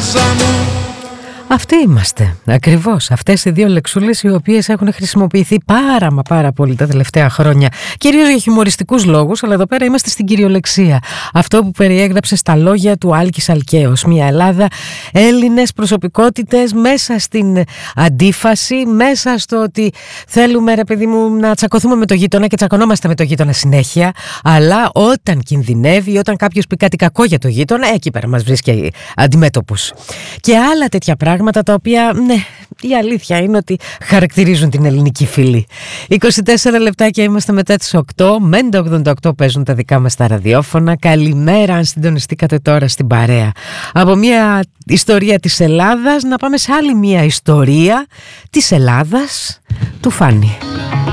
μέσα μου. Αυτοί είμαστε, ακριβώς. Αυτές οι δύο λεξούλες οι οποίες έχουν χρησιμοποιηθεί πάρα πολύ τα τελευταία χρόνια. Κυρίως για χιουμοριστικούς λόγους, αλλά εδώ πέρα είμαστε στην κυριολεξία. Αυτό που περιέγραψε στα λόγια του Άλκης Αλκαίος. Μια Ελλάδα, Έλληνες προσωπικότητες μέσα στην αντίφαση, μέσα στο ότι θέλουμε, ρε παιδί μου, να τσακωθούμε με το γείτονα και τσακωνόμαστε με το γείτονα συνέχεια. Αλλά όταν κινδυνεύει, όταν κάποιος πει κάτι κακό για το γείτονα, εκεί πέρα μας βρίσκει αντιμέτωπους. Και άλλα τέτοια πράγματα τα οποία, ναι, η αλήθεια είναι ότι χαρακτηρίζουν την ελληνική φυλή. 24 λεπτάκια είμαστε μετά τις 8. Μέντα 88 παίζουν τα δικά μας τα ραδιόφωνα. Καλημέρα αν συντονιστήκατε τώρα στην παρέα. Από μια ιστορία της Ελλάδας να πάμε σε άλλη μια ιστορία της Ελλάδας του Φάνη.